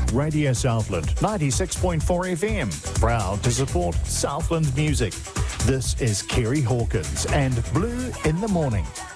Radio Southland 96.4 FM, proud to support Southland music. This is Kerry Hawkins and Blue in the Morning.